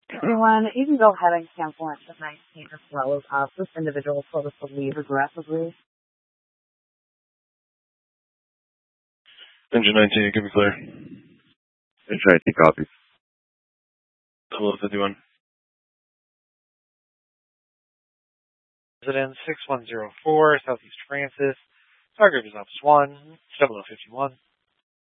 Everyone, you can go ahead and cancel it at 19 as well as us. This individual told us to leave aggressively. Engine 19, you can be clear. Engine 19 copies. 0051. Resident 6104, Southeast Francis. Target is Office 1, 0051.